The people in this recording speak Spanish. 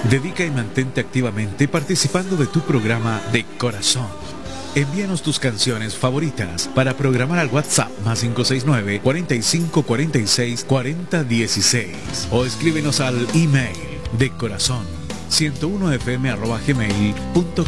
Dedica y mantente activamente participando de tu programa de corazón. Envíanos tus canciones favoritas para programar al WhatsApp +569 45 46 40 16 o escríbenos al email de corazón 101fm@gmail.com.